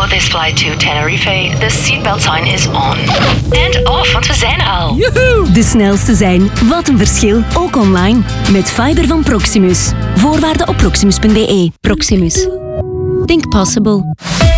Hello, this flight to Tenerife. The seatbelt sign is on. And off, want we zijn er al. Joehoe! De snelste zijn. Wat een verschil. Ook online. Met fiber van Proximus. Voorwaarden op proximus.be. Proximus. Think possible.